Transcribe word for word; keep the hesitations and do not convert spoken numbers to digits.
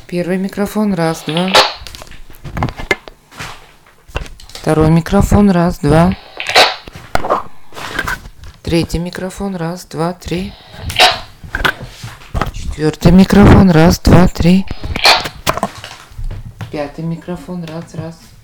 Первый микрофон, раз, два. Второй микрофон, раз, два. Третий микрофон, раз, два, три. Четвертый микрофон, раз, два, три. Пятый микрофон, раз, раз.